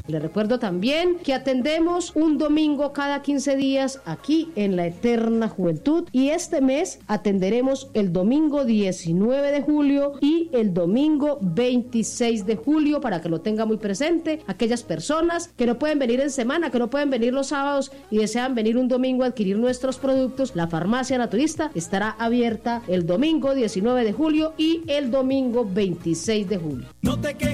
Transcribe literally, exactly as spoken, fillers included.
Les recuerdo también que atendemos un domingo cada quince días aquí en la Eterna Juventud, y este mes atenderemos el domingo diecinueve de julio y el domingo veintiséis de julio, para que lo tenga muy presente. Aquellas personas que no pueden venir en semana, que no pueden venir los sábados y desean venir un domingo a adquirir nuestros productos, la Farmacia Naturista estará abierta el domingo diecinueve de julio y el domingo veintiséis de julio. No te quejes.